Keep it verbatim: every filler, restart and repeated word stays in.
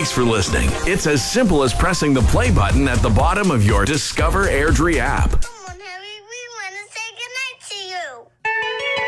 Thanks for listening. It's as simple as pressing the play button at the bottom of your Discover Airdrie app.